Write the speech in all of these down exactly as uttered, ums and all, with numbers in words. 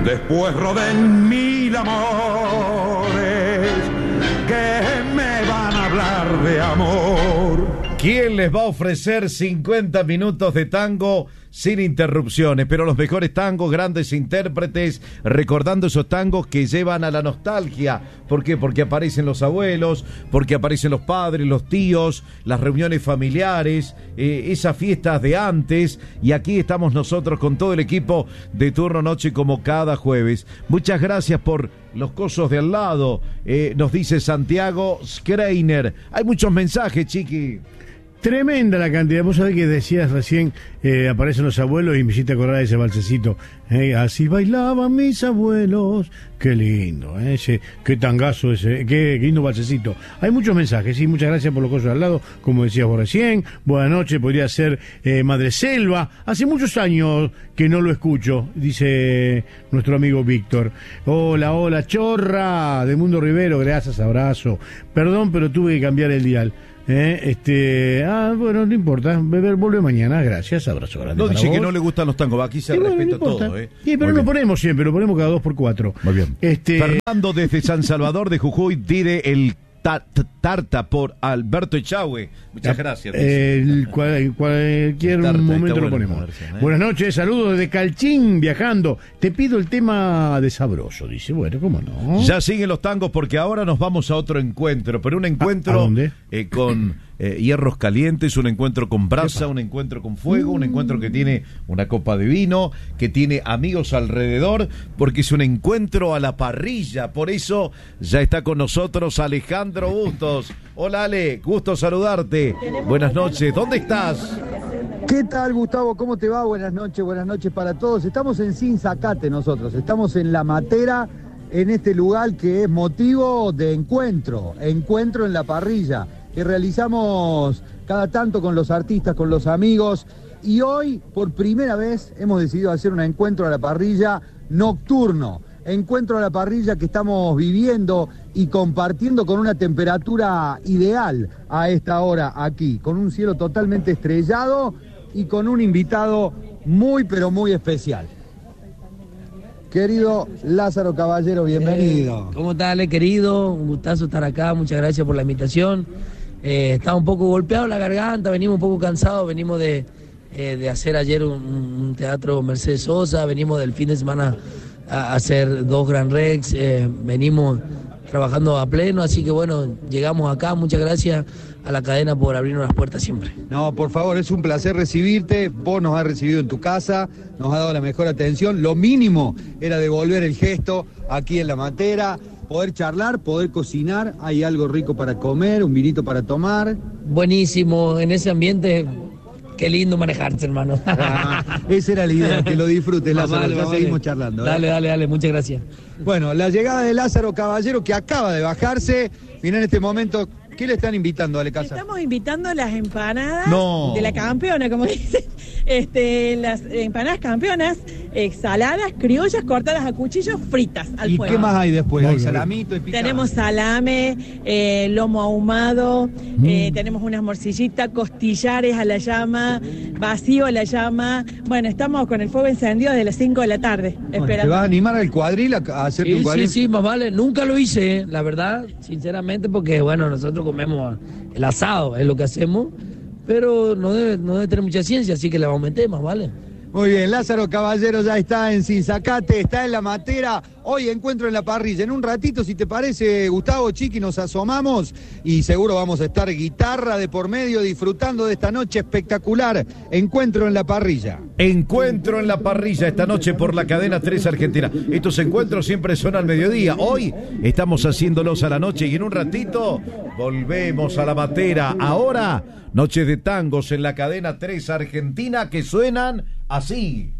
Después roden mil amores que me van a hablar de amor. ¿Quién les va a ofrecer cincuenta minutos de tango sin interrupciones? Pero los mejores tangos, grandes intérpretes, recordando esos tangos que llevan a la nostalgia. ¿Por qué? Porque aparecen los abuelos, porque aparecen los padres, los tíos, las reuniones familiares, eh, esas fiestas de antes. Y aquí estamos nosotros con todo el equipo de Turno Noche como cada jueves. Muchas gracias por los cosos de al lado, eh, nos dice Santiago Skreiner. Hay muchos mensajes, Chiqui. Tremenda la cantidad. Vos sabés que decías recién, eh, aparecen los abuelos y me hiciste acordar de ese balsecito. Eh, así bailaban mis abuelos. Qué lindo, eh, ese, qué tangazo ese, qué, qué lindo balsecito. Hay muchos mensajes, sí, muchas gracias por los cosas al lado, como decías vos recién. Buenas noches, podría ser eh, Madre Selva. Hace muchos años que no lo escucho, dice nuestro amigo Víctor. Hola, hola, chorra de Mundo Rivero, gracias, abrazo. Perdón, pero tuve que cambiar el dial. Eh, este, ah, bueno, no importa, beber vuelve mañana, gracias, abrazo grande. No dice vos. que no le gustan los tangos, aquí se sí, respeta bueno, no todo, eh. Sí, pero Muy lo bien. ponemos siempre, lo ponemos cada dos por cuatro. Muy bien. Este... Fernando desde San Salvador de Jujuy pide el ta- ta- tarta por Alberto Echagüe. Muchas gracias. El, cual, cualquier Tarta, momento está lo buena ponemos. versión, ¿eh? Buenas noches, saludos desde Calchín, viajando. Te pido el tema de Sabroso, dice. Bueno, ¿cómo no? Ya siguen los tangos porque ahora nos vamos a otro encuentro, pero un encuentro ¿A, a dónde? Eh, con eh, hierros calientes, un encuentro con brasa, un encuentro con fuego, un encuentro que tiene una copa de vino, que tiene amigos alrededor, porque es un encuentro a la parrilla. Por eso ya está con nosotros Alejandro Bustos. Hola Ale, gusto saludarte. Buenas noches, ¿dónde estás? ¿Qué tal, Gustavo? ¿Cómo te va? Buenas noches, buenas noches para todos. Estamos en Sinzacate nosotros, estamos en La Matera, en este lugar que es motivo de encuentro, encuentro en la parrilla, que realizamos cada tanto con los artistas, con los amigos, y hoy, por primera vez, hemos decidido hacer un encuentro a la parrilla nocturno. Encuentro a la parrilla que estamos viviendo y compartiendo con una temperatura ideal a esta hora aquí, con un cielo totalmente estrellado y con un invitado muy pero muy especial. Querido Lázaro Caballero, bienvenido. Eh, ¿Cómo estás, Ale, querido? Un gustazo estar acá, muchas gracias por la invitación. Eh, estaba un poco golpeado la garganta, venimos un poco cansados, venimos de, eh, de hacer ayer un, un teatro Mercedes Sosa, venimos del fin de semana a hacer dos Gran Rex, eh, venimos trabajando a pleno, así que bueno, llegamos acá, muchas gracias a la cadena por abrirnos las puertas siempre. No, por favor, es un placer recibirte, vos nos has recibido en tu casa, nos has dado la mejor atención, lo mínimo era devolver el gesto aquí en La Matera, poder charlar, poder cocinar, hay algo rico para comer, un vinito para tomar. Buenísimo, en ese ambiente, qué lindo manejarse, hermano. Ah, esa era la idea, que lo disfrutes, Lázaro, Vale, ya vale. seguimos charlando. ¿eh? Dale, dale, dale, muchas gracias. Bueno, la llegada de Lázaro Caballero, que acaba de bajarse, mira en este momento, ¿qué le están invitando, Ale Casa? Estamos invitando a las empanadas No. de la campeona, como dicen. Este, las empanadas campeonas, eh, saladas, criollas, cortadas a cuchillo, fritas al ¿Y fuego. qué más hay después? Muy ¿Hay bien. salamito y picante? Tenemos salame, eh, lomo ahumado, Mm. eh, tenemos unas morcillitas, costillares a la llama, vacío a la llama. Bueno, estamos con el fuego encendido desde las cinco de la tarde, Bueno, ¿te esperando. vas a animar al cuadril a a hacerte un Sí, sí, cuadril? sí, más vale. Nunca lo hice, eh, la verdad, sinceramente, porque bueno, nosotros comemos el asado, es lo que hacemos, pero no debe, no debe tener mucha ciencia, así que le vamos a meter, más vale. Muy bien, Lázaro Caballero ya está en Sinzacate, está en La Matera, hoy encuentro en la parrilla. En un ratito, si te parece, Gustavo, Chiqui, nos asomamos y seguro vamos a estar guitarra de por medio disfrutando de esta noche espectacular. Encuentro en la parrilla. Encuentro en la parrilla esta noche por la cadena tres Argentina. Estos encuentros siempre son al mediodía. Hoy estamos haciéndolos a la noche y en un ratito volvemos a La Matera. Ahora, noches de tangos en la cadena tres Argentina que suenan así.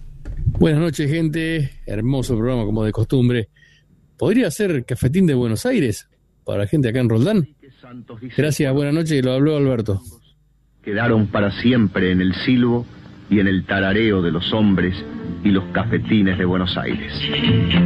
Buenas noches, gente. Hermoso programa, como de costumbre. ¿Podría ser Cafetín de Buenos Aires para la gente acá en Roldán? Gracias, buenas noches. Lo habló Alberto. Quedaron para siempre en el silbo y en el tarareo de los hombres y los cafetines de Buenos Aires.